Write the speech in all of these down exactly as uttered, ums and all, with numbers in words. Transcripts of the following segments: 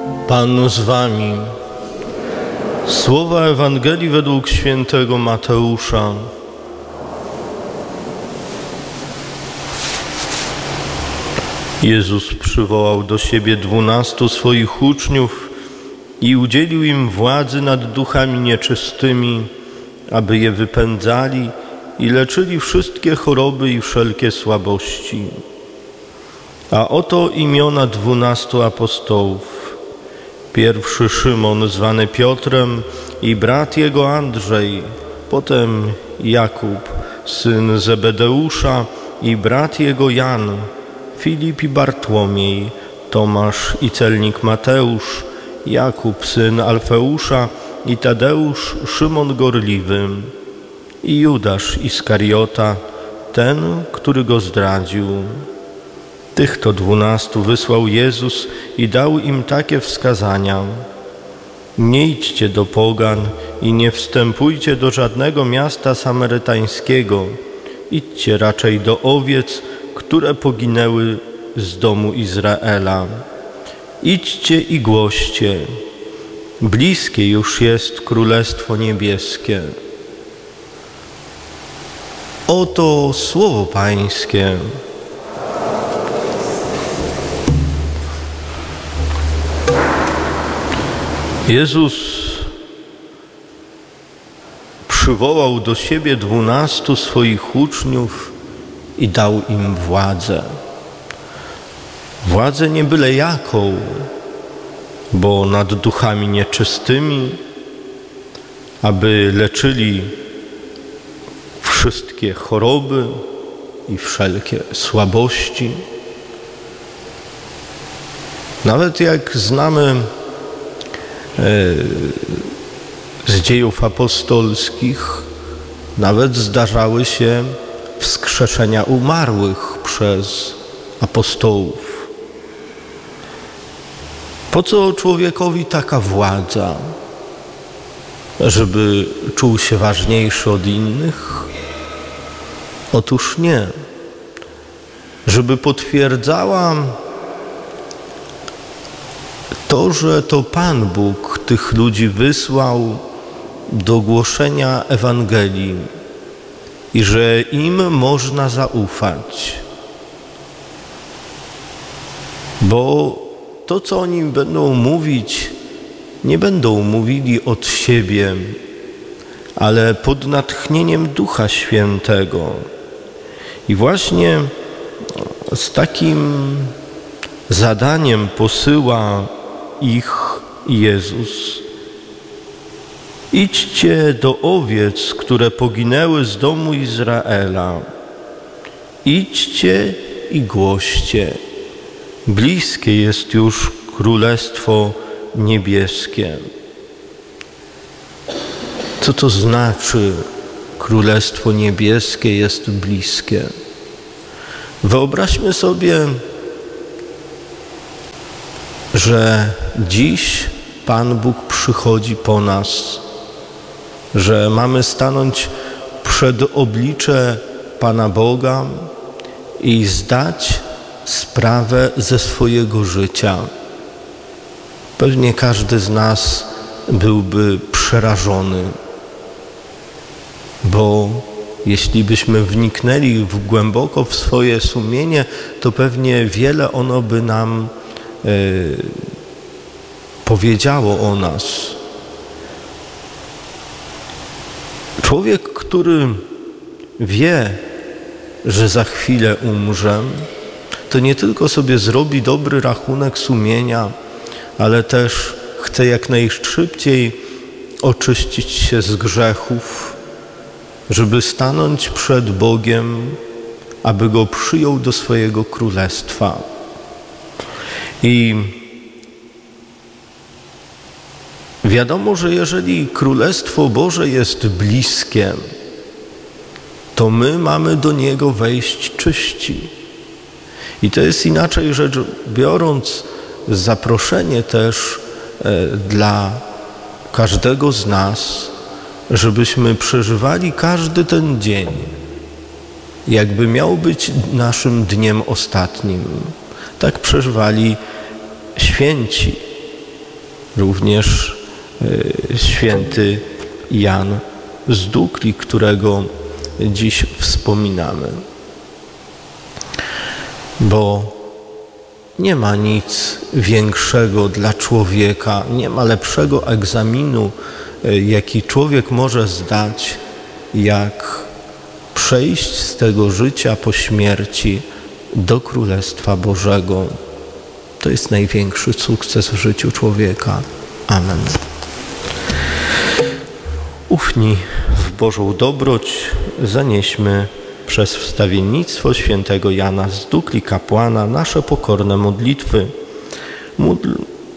Pan z wami. Słowa Ewangelii według świętego Mateusza. Jezus przywołał do siebie dwunastu swoich uczniów i udzielił im władzy nad duchami nieczystymi, aby je wypędzali i leczyli wszystkie choroby i wszelkie słabości. A oto imiona dwunastu apostołów. Pierwszy Szymon, zwany Piotrem, i brat jego Andrzej, potem Jakub, syn Zebedeusza, i brat jego Jan, Filip i Bartłomiej, Tomasz i celnik Mateusz, Jakub, syn Alfeusza, i Tadeusz, Szymon Gorliwy, i Judasz Iskariota, ten, który go zdradził. Tych to dwunastu wysłał Jezus i dał im takie wskazania. Nie idźcie do pogan i nie wstępujcie do żadnego miasta samarytańskiego. Idźcie raczej do owiec, które poginęły z domu Izraela. Idźcie i głoście. Bliskie już jest Królestwo Niebieskie. Oto słowo Pańskie. Jezus przywołał do siebie dwunastu swoich uczniów i dał im władzę. Władzę nie byle jaką, bo nad duchami nieczystymi, aby leczyli wszystkie choroby i wszelkie słabości. Nawet jak znamy z dziejów apostolskich, nawet zdarzały się wskrzeszenia umarłych przez apostołów. Po co człowiekowi taka władza? Żeby czuł się ważniejszy od innych? Otóż nie. Żeby potwierdzała to, że to Pan Bóg tych ludzi wysłał do głoszenia Ewangelii i że im można zaufać. Bo to, co oni będą mówić, nie będą mówili od siebie, ale pod natchnieniem Ducha Świętego. I właśnie z takim zadaniem posyła ich Jezus. Idźcie do owiec, które poginęły z domu Izraela. Idźcie i głoście. Bliskie jest już Królestwo Niebieskie. Co to znaczy Królestwo Niebieskie jest bliskie? Wyobraźmy sobie, że dziś Pan Bóg przychodzi po nas, że mamy stanąć przed oblicze Pana Boga i zdać sprawę ze swojego życia. Pewnie każdy z nas byłby przerażony, bo jeśli byśmy wniknęli w głęboko w swoje sumienie, to pewnie wiele ono by nam e, powiedziało o nas. Człowiek, który wie, że za chwilę umrze, to nie tylko sobie zrobi dobry rachunek sumienia, ale też chce jak najszybciej oczyścić się z grzechów, żeby stanąć przed Bogiem, aby Go przyjął do swojego królestwa. I wiadomo, że jeżeli Królestwo Boże jest bliskie, to my mamy do Niego wejść czyści. I to jest inaczej rzecz biorąc zaproszenie też e, dla każdego z nas, żebyśmy przeżywali każdy ten dzień, jakby miał być naszym dniem ostatnim. Tak przeżywali święci. również święty Jan z Dukli, którego dziś wspominamy. Bo nie ma nic większego dla człowieka, nie ma lepszego egzaminu, jaki człowiek może zdać, jak przejść z tego życia po śmierci do Królestwa Bożego. To jest największy sukces w życiu człowieka. Amen. Ufni w Bożą dobroć zanieśmy przez wstawiennictwo świętego Jana z Dukli, kapłana, nasze pokorne modlitwy. Módl...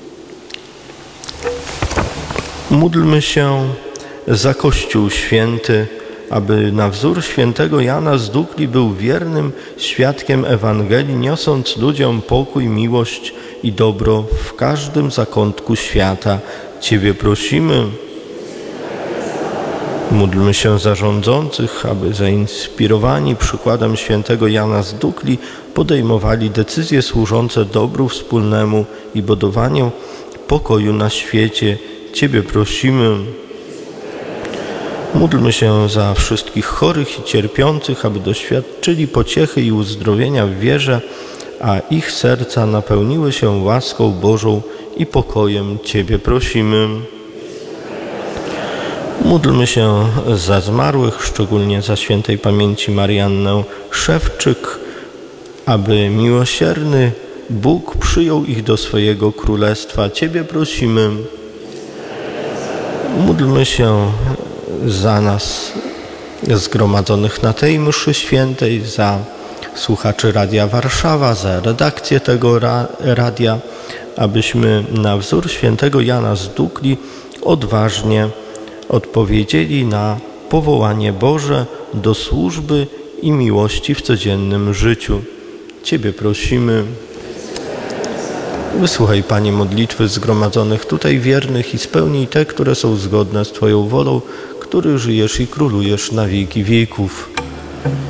Módlmy się za Kościół Święty, aby na wzór świętego Jana z Dukli był wiernym świadkiem Ewangelii, niosąc ludziom pokój, miłość i dobro w każdym zakątku świata. Ciebie prosimy. Módlmy się za rządzących, aby zainspirowani przykładem świętego Jana z Dukli podejmowali decyzje służące dobru wspólnemu i budowaniu pokoju na świecie. Ciebie prosimy. Módlmy się za wszystkich chorych i cierpiących, aby doświadczyli pociechy i uzdrowienia w wierze, a ich serca napełniły się łaską Bożą i pokojem. Ciebie prosimy. Módlmy się za zmarłych, szczególnie za świętej pamięci Mariannę Szewczyk, aby miłosierny Bóg przyjął ich do swojego królestwa. Ciebie prosimy. Módlmy się za nas zgromadzonych na tej mszy świętej, za słuchaczy Radia Warszawa, za redakcję tego ra- radia, abyśmy na wzór świętego Jana z Dukli odważnie odpowiedzieli na powołanie Boże do służby i miłości w codziennym życiu. Ciebie prosimy. Wysłuchaj, Panie, modlitwy zgromadzonych tutaj wiernych i spełnij te, które są zgodne z Twoją wolą, który żyjesz i królujesz na wieki wieków.